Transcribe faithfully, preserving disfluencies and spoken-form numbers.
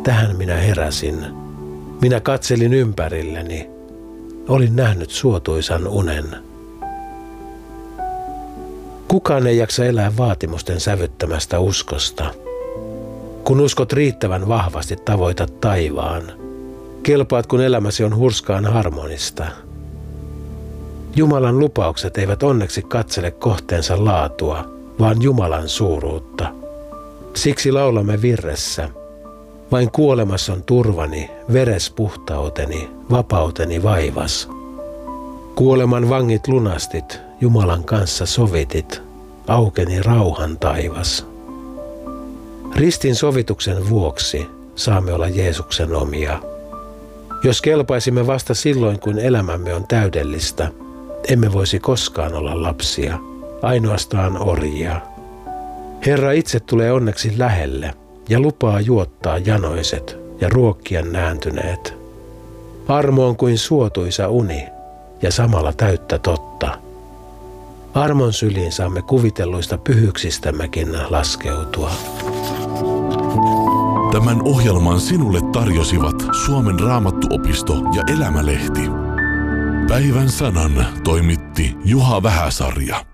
Tähän minä heräsin. Minä katselin ympärilleni. Olin nähnyt suotuisan unen. Kukaan ei jaksa elää vaatimusten sävyttämästä uskosta. Kun uskot riittävän vahvasti, tavoitat taivaan. Kelpaat, kun elämäsi on hurskaan harmonista. Jumalan lupaukset eivät onneksi katsele kohteensa laatua, vaan Jumalan suuruutta. Siksi laulamme virressä. Vain kuolemassa on turvani, veres puhtauteni, vapauteni vaivas. Kuoleman vangit lunastit, Jumalan kanssa sovitit, aukeni rauhan taivas. Ristin sovituksen vuoksi saamme olla Jeesuksen omia. Jos kelpaisimme vasta silloin, kun elämämme on täydellistä, emme voisi koskaan olla lapsia, ainoastaan orjia. Herra itse tulee onneksi lähelle ja lupaa juottaa janoiset ja ruokkia nääntyneet. Armo on kuin suotuisa uni ja samalla täyttä totta. Armon syliin saamme kuvitelluista pyhyyksistämmekin laskeutua. Tämän ohjelman sinulle tarjosivat Suomen Raamattuopisto ja Elämälehti. Päivän sanan toimitti Juha Vähäsarja.